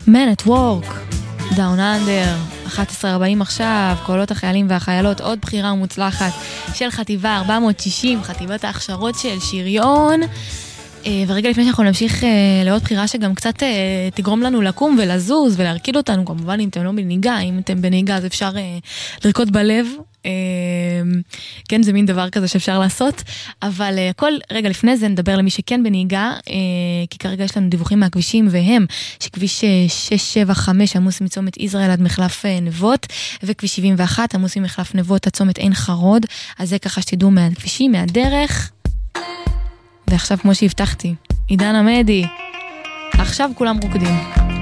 Man at Work, Down Under, 11:40 עכשיו, קולות החיילים והחיילות, עוד בחירה מוצלחת של חטיבה 460, חטיבת ההכשרות של שריון. ורגע לפני שאנחנו נמשיך לעוד בחירה שגם קצת תגרום לנו לקום ולזוז ולהרקיד אותנו, כמובן אם אתם לא בנהיגה, אם אתם בנהיגה אז אפשר לרקוד בלב, כן, זה מין דבר כזה שאפשר לעשות, אבל הכל רגע לפני זה נדבר למי שכן בנהיגה, כי כרגע יש לנו דיווחים מהכבישים, והם שכביש 675 עמוס מצומת ישראל עד מחלף נבות, וכביש 71 עמוס ממחלף נבות עד צומת עין חרוד, אז זה ככה שתדעו מהכבישים, מהדרך. ועכשיו כמו שהבטחתי, עידן עמדי, עכשיו כולם רוקדים.